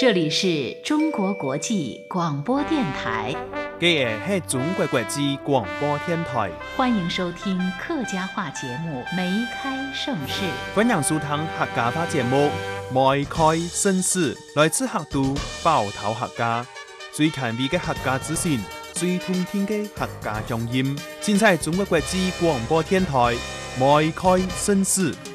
这里是中国国际广播电台。 这是中国国际广播电台， 欢迎收听客家话节目《梅开盛世》。 欢迎收听客家话节目《梅开盛世》，来自客都包头客家，最权威的客家资讯，最通听的客家乡音。现在中国国际广播电台《梅开盛世》。